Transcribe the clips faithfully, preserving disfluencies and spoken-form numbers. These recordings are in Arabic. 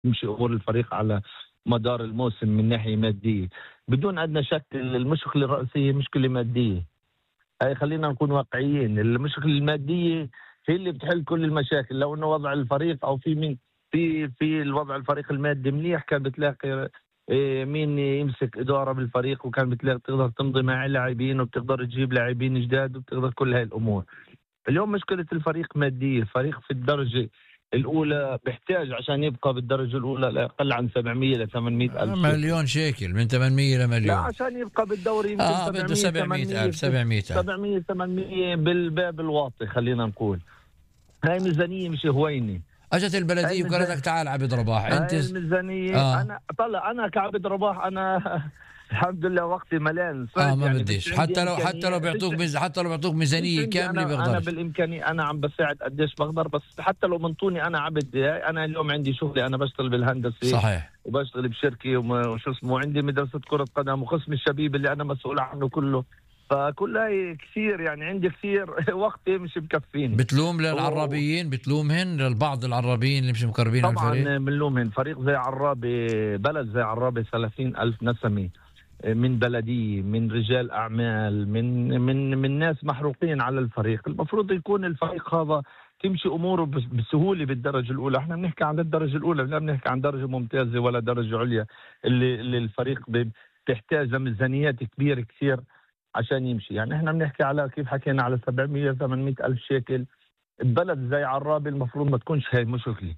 تمشي أمور الفريق على مدار الموسم من ناحية مادية. بدون أدنى شك المشكلة الرئيسية مشكلة مادية، هاي خلينا نكون واقعيين. المشكلة المادية هي اللي بتحل كل المشاكل. لو انه وضع الفريق او في من في في الوضع الفريق المادي منيح، كان بتلاقي إيه، مين يمسك إدارة بالفريق، وكان بتلاقي تقدر تمضي مع لاعبين وبتقدر تجيب لاعبين جداد وبتقدر كل هاي الأمور. اليوم مشكلة الفريق مادية. الفريق في الدرجة الأولى بيحتاج عشان يبقى بالدرجة الأولى لا يقل عن سبعمية إلى ثمانمية ألف شيكل. مليون شيكل، من ثمانمية إلى مليون. لا عشان يبقى بالدوري يمكن اه بده سبعمية ألف سبعمية ألف سبعمية ثمانمية بالباب الواطي خلينا نقول. هاي ميزانية مش هوينة. اجت البلديه وقالت لك تعال عبد رباح انت. هاي الميزانية آه. انا طلع انا كعبد رباح انا الحمد لله وقتي ملان. اه ما يعني بديش حتى لو حتى لو بيعطوك ميز... حتى لو بيعطوك ميزانيه كامله بقدرش. انا بالامكانيه انا عم بساعد قديش بقدر، بس حتى لو منطوني انا عبد. انا اليوم عندي شغلي، انا بشتغل بالهندسه صحيح، وبشتغل بشركه وشو اسمه، وعندي مدرسه كره قدم وقسم الشبيب اللي انا مسؤول عنه كله. فكل هاي كثير يعني عندي كثير وقتي مش مكفيني. بتلوم للعرابيين، بتلومهن للبعض العرابيين اللي مش مقربين على الفريق؟ طبعا بنلومهن. فريق زي عرابي، بلد زي عرابي ثلاثين ألف نسمه، من بلدية، من رجال أعمال، من من من ناس محروقين على الفريق. المفروض يكون الفريق هذا تمشي أموره بسهولة بالدرجة الأولى. احنا بنحكي عن الدرجة الأولى، لا بنحكي عن درجة ممتازة ولا درجة عليا اللي, اللي الفريق بتحتاج لميزانيات كبيرة كثير عشان يمشي. يعني احنا بنحكي على كيف حكينا على سبعمية ثمانمية ألف شيكل. ببلد زي عرابي المفروض ما تكونش هاي مشكلة.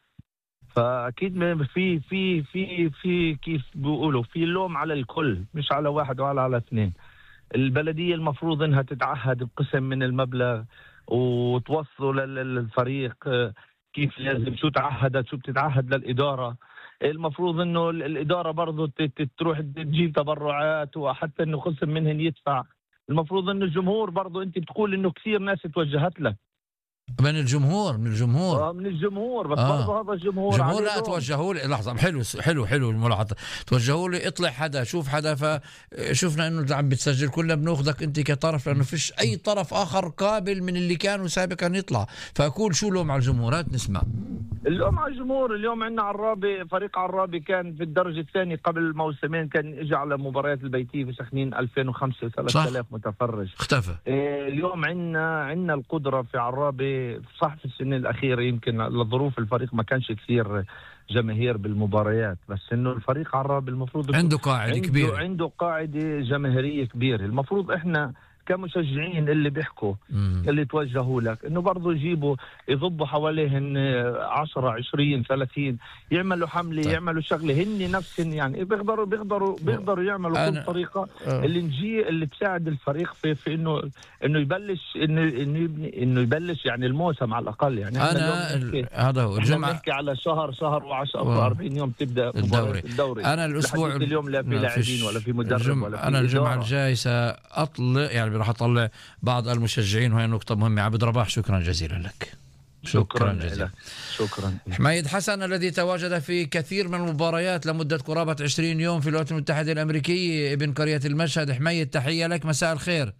فاكيد في في في في كيف بيقولوا في لوم على الكل، مش على واحد ولا على اثنين. البلديه المفروض انها تتعهد بقسم من المبلغ وتوصله للفريق كيف لازم، شو تعهدت، شو بتتعهد للاداره. المفروض انه الاداره برضه تروح تجيب تبرعات وحتى انه قسم منهن يدفع. المفروض انه الجمهور برضه، انت بتقول انه كثير ناس توجهت لك من الجمهور من الجمهور اه من الجمهور بس آه. برضه هذا الجمهور جمهور لا توجهوا لي لحظه. حلو حلو حلو الملاحظه. توجهوا لي اطلع حدا، شوف حدا، فشوفنا انه عم بتسجل كلنا بناخذك انت كطرف، لانه فيش اي طرف اخر قابل من اللي كانوا سابقا يطلع. فاقول شو لوم على الجمهورات؟ نسمع. اللوم على الجمهور. اليوم عندنا عرابي، فريق عرابي كان في الدرجه الثانيه قبل موسمين، كان اجى على مباريات البيتيه في سخنين ألفين وخمسة ثلاثة آلاف متفرج. اختفى. إيه اليوم عندنا عندنا القدره في عرابي، صح في السنه الاخيره يمكن لظروف الفريق ما كانش كثير جماهير بالمباريات، بس انه الفريق عرابي المفروض عنده قاعده كبيره، عنده قاعده جماهيريه كبيره. المفروض احنا كمشجعين اللي بيحكوا مم. اللي توجهوا لك انه برضه يجيبوا يضبوا حواليهن عشرة عشرين ثلاثين، يعملوا حمله طيب. يعملوا شغله هن نفسهم، يعني بيقدروا بيقدروا بيقدروا يعملوا كل طريقه أه. اللي نجي اللي تساعد الفريق في في انه انه يبلش انه انه يبني انه يبلش يعني الموسم على الاقل. يعني انا هذا هو الجمعه نحكي على شهر شهر وعشرة وأربعين يوم تبدا الدوري. الدوري. انا الاسبوع اليوم لا في لاعبين ولا في مدرب ولا في انا الجمعه الجاي ساطلع يعني راح اطلع بعض المشجعين، وهي نقطة مهمة. عبد رباح شكرا جزيلا لك. شكرا, شكرا جزيلا. شكرا. حميد حسن الذي تواجد في كثير من المباريات لمدة قرابة عشرين يوم في الولايات المتحدة الأمريكية، ابن قرية المشهد. حميد تحية لك، مساء الخير.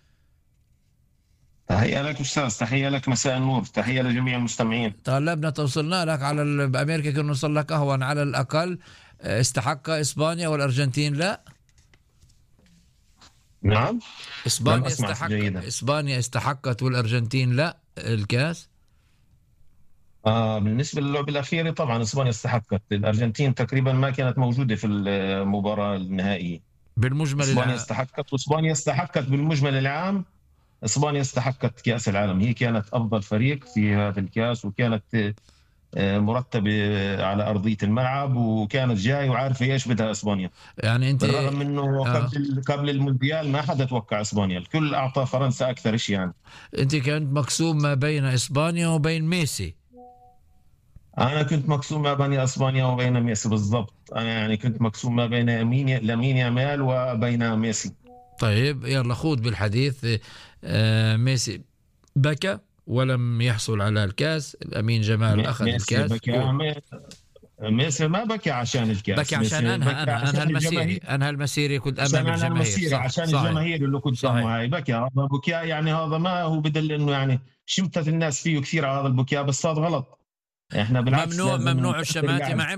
تحية لك أستاذ، تحية لك، مساء النور، تحية لجميع المستمعين. طلبنا توصلنا لك على بأمريكا كنا نوصل لك أهون على الأقل. استحق إسبانيا والأرجنتين لا؟ نعم. إسبانيا استحق إسبانيا استحقت والأرجنتين لا الكاس. آه بالنسبة للعبة الأخيرة طبعا إسبانيا استحقت، الأرجنتين تقريبا ما كانت موجودة في المباراة النهائية. بالمجمل إسبانيا العام. استحقت وإسبانيا استحقت بالمجمل العام. إسبانيا استحقت كأس العالم، هي كانت أفضل فريق في هذا الكأس، وكانت مرتبة على أرضية الملعب، وكانت جاي وعارفة إيش بدها إسبانيا. يعني أنت بالرغم إنه آه. قبل قبل المونديال ما حدا توقع إسبانيا، الكل أعطى فرنسا أكثر شيء. يعني أنت كنت مقسوم ما بين إسبانيا وبين ميسي. أنا كنت مقسوم ما بين إسبانيا وبين ميسي بالضبط. أنا يعني كنت مقسوم ما بين لامين يامال وبين ميسي. طيب يلا خذ بالحديث. آه ميسي بكى ولم يحصل على الكاس، الأمين جمال أخذ الكاس. بكى. ميسي ما بكى عشان الكاس، بكى عشان أنهى أنهى أنهى المسيري أنهى المسيري كنت أمام الجماهير. عشان الجماهير اللي كنت هاي بكى. هذا بكاء يعني هذا ما هو بدل إنه يعني شمتت الناس فيه كثير على هذا البكاء، بس هذا غلط. احنا بالعكس ممنوع لازم ممنوع نكثر الشماتة لعب. مع